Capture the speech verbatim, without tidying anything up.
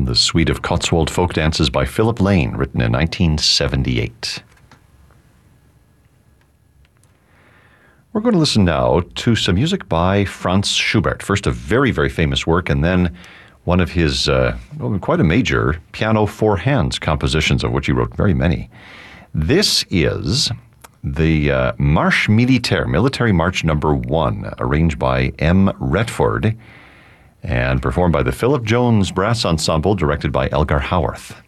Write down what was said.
from the suite of Cotswold folk dances by Philip Lane, written in nineteen seventy-eight. We're going to listen now to some music by Franz Schubert. First, a very, very famous work, and then one of his, uh, well, quite a major piano four hands compositions, of which he wrote very many. This is the uh, Marche Militaire, Military March Number One, arranged by M. Retford and performed by the Philip Jones Brass Ensemble, directed by Elgar Howarth.